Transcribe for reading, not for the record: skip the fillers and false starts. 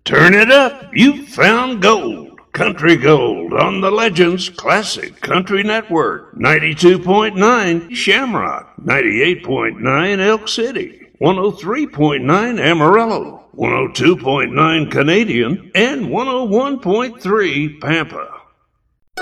Turn it up. You've found gold. Country Gold on the Legends Classic Country Network. 92.9 Shamrock. 98.9 Elk City. 103.9 Amarillo. 102.9 Canadian. And 101.3 Pampa.